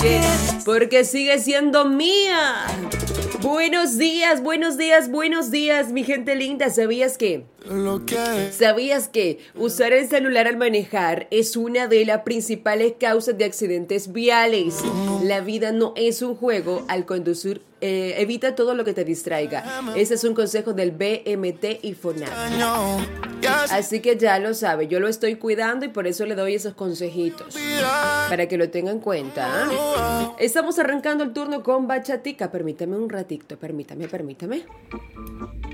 Porque sigue siendo mía. Buenos días, buenos días, buenos días, mi gente linda. ¿Sabías que usar el celular al manejar es una de las principales causas de accidentes viales? La vida no es un juego. Al conducir, evita todo lo que te distraiga. Ese es un consejo del BMT y FONAC. Así que ya lo sabe, yo lo estoy cuidando y por eso le doy esos consejitos para que lo tengan en cuenta. Estamos arrancando el turno con Bachatica. Permítame un ratito, permítame.